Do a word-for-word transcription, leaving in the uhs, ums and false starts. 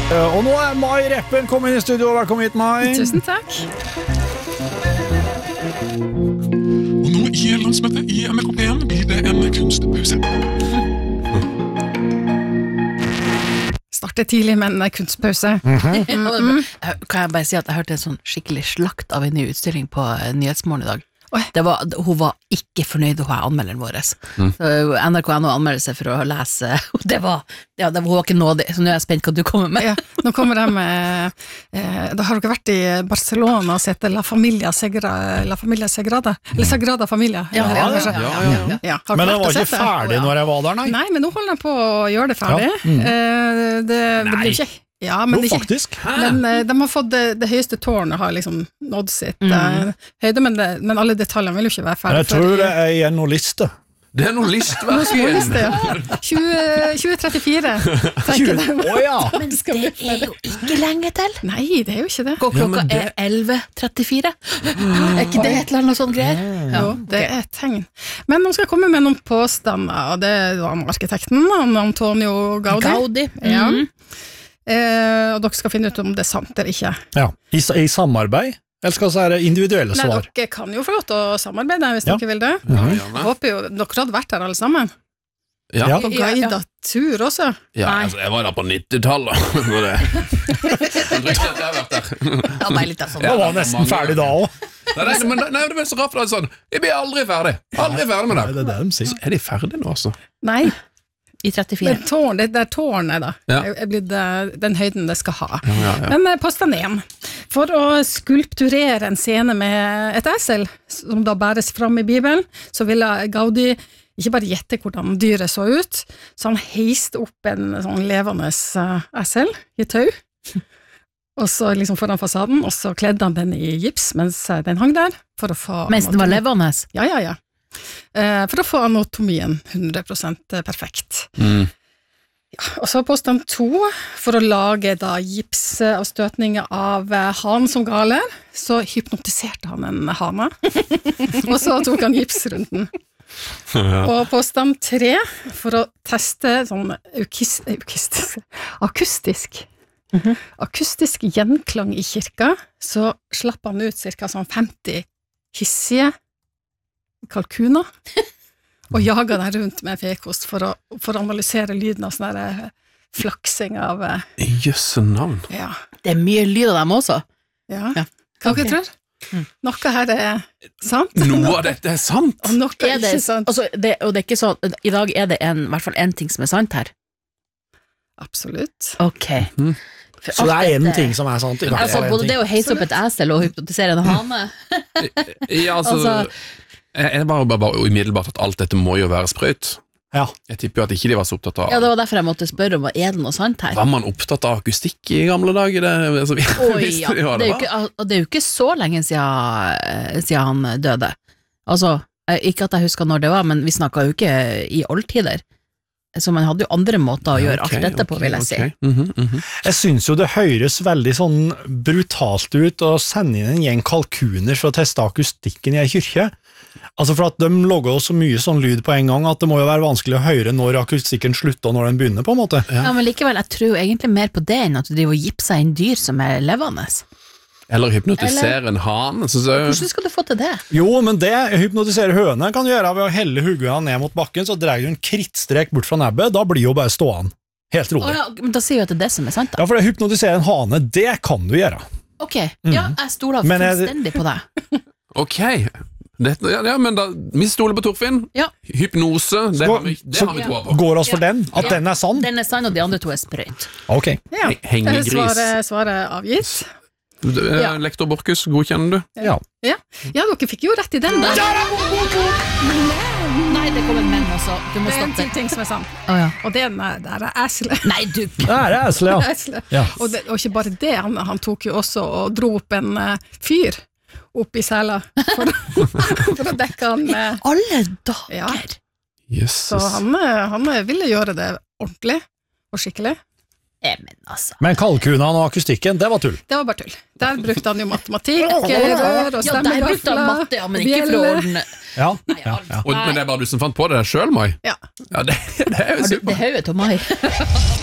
Og nå er Mai Reppen kommet inn i studio. Velkommen hit, Mai. Tusen takk. Og nå i landsmøtet i M K P en blir det en kunstpause. Startet tidlig med en kunstpause. Mm-hmm. Mm-hmm. Kan jeg bare si at jeg hørte en sånn skikkelig slakt av en ny utstilling på Nyhetsmorgen i dag. Det var, hun var ikke fornøyd med anmelderen vår. Mm. Så N R K N O anmelder seg for å lese. Det var, ja, det var, hun var ikke nådig, så nå er jeg spent hva du kommer med. Ja, nå kommer de med, eh, da har dere vært i Barcelona og sett La Familia Sagrada, La Familia Sagrada, eller Sagrada Familia. Ja, ja, ja, ja, ja, ja. Ja, men det var ikke ferdig når jeg var der, nei? Nei, men nå holder de på å gjøre det ferdig. Ja. Mm. Eh, det, det blir ikke... Ja, men, jo, faktisk. men uh, de har fått det, det høyeste tårnet har liksom nådd sitt mm. uh, høyde, men, det, men alle detaljene vil jo ikke være ferdig. Jeg tror det er igjen noe liste. Det er noe listverk igjen. Ja. tjue trettifire tenker jeg. Å ja. Men det er jo ikke lenge til. Nei, det er jo ikke det. Går klokka ja, det... er elleve trettifire. Er ikke det et eller annet sånt greier? Ja, jo, det er et tegn. Men nå skal jeg komme med noen påstander, og det var arkitekten, Antonio Gaudi. Gaudi. Ja. Mm. Eh, og dere skal finne ut om det er sant eller ikke. Ja, i, i samarbeid? Eller skal det være individuelle Nei, svar? Dere kan jo få lov til å samarbeide hvis ja. Dere vil det. Ja, jeg håper jo, dere hadde vært her alle sammen. Ja. På guidet tur også. Ja, altså, jeg var der på nittitallet. Det jeg tror ikke at jeg har vært der. Ja, bare litt av sånn. Jeg var nesten ferdig da også. Nei, nei, men, nei, det var så rart, det er sånn, jeg blir aldri ferdig. Aldri ferdig med det. Nei, det er det de sier. Så er de ferdig nå, altså? Nei. I trettifire. Det, tårn, det er tårnet da, ja. er blitt den høyden det skal ha. Ja, ja, ja. Men påstand én. For å skulpturere en scene med et esel, som da bæres fram i Bibelen, så ville Gaudi ikke bare gjette hvordan dyret så ut, så han heiste opp en sånn levende esel i tau, og så liksom foran fasaden, og så kledde han den i gips mens den hang der, for å få... Mens den var levende? Ja, ja, ja. Uh, for å få anatomien hundre prosent perfekt. Mm. Ja, og så påstand to, for å lage da gipsavstøtninger av uh, han som galer, så hypnotiserte han en hane, og så tok han gips rundt den. Ja. Og påstand tre, for å teste sånn aukis, aukistisk, akustisk, mm-hmm. akustisk gjenklang i kirka, så slapp han ut cirka sånn femti hissige kalkuner, og jaga den rundt med fekost for å, for å analysere lyden av sånne flaksing av... Jøsse navn. Ja. Det er mye lyd av dem også. Ja. ja. Hva okay. dere tror? Mm. Noe her er sant. Noe av dette er sant. Og noe er, er det, ikke sant. Altså, det, og det er ikke sånn, i dag er det en, i hvert fall en ting som er sant her. Absolutt. Ok. Mm. Så det er en ting som er sant. Altså, både det å heise opp et esel og hypnotisere en hane. Ja, altså... altså Jeg bare, bare, bare umiddelbart at alt dette må jo være sprøyt. Ja. Jeg tipper jo at ikke de var så opptatt av... Ja, det var derfor jeg måtte spørre om er det noe sant her. Var man opptatt av akustikk i gamle dager? Det, altså, vi, Oi, ja. det, det, er jo ikke, det er jo ikke så lenge siden, siden han døde. Altså, ikke at jeg husker når det var, men vi snakket jo ikke i oldtider. Så man hadde jo andre måter å gjøre okay, alt dette på, vil jeg okay. si. Mm-hmm, mm-hmm. Jeg synes jo det høres veldig sånn brutalt ut å sende inn en gjeng kalkuner for å teste akustikken i en kyrkje. Altså for at de logger så mye sånn lyd på en gang at det må jo være vanskelig å høre når akustikken slutter og når den begynner på en måte. Ja, ja men likevel, jeg tror egentlig mer på det enn at du driver og gipser inn dyr som er levende. Eller hypnotisere Eller... en hane. Så så... Hvordan skal du få til det? Jo, men det hypnotisere høne kan du gjøre ved å helle hugget ned mot bakken, så dreier du en krittstrek bort fra nebbet, da blir jo bare stående. Helt rolig. Oh, ja, men da sier du at det er det som er sant da. Ja, for det hypnotisere en hane, det kan du gjøre. Ok, mm. ja, jeg stoler fullstendig jeg... på deg. Ok, det, ja, ja, men da, vi stoler på Torfinn. Ja. Hypnose, det, har vi, det har vi tro på. Går oss for ja. den, at ja. den er sann? Den er sann, og de andre to er sprøyt. Ok. Ja, Hengegris. Svaret, svaret avgitt. Ja. Lektor Borkus, godkjenner du? Ja. Ja. Ja, dere fikk jo rett i den der. Nei, det kommer menn også. Du må det er en stoppe. ting som er sant. Oh, ja. Og det er, det er eslet. Nei, du. Det er eslet, ja. eslet. ja. Og, det, og ikke bare det, han, han tok jo også og dro opp en uh, fyr opp i sela for, for å dekke han med... Alle dager! Ja. Jesus. Så han, han ville gjøre det ordentlig og skikkelig. Men, altså. Men kalkunene og akustikken, det var tull. Det var bare tull. Der brukte han jo matematikk, rør og stemmegafler. Ja, der brukte han matte, ja, men ikke for å ordne. Ja, ja, ja. Og, men det er bare du som fant på det selv, Mai? Ja. Ja, det, det er jo super. Det er jo til Mai.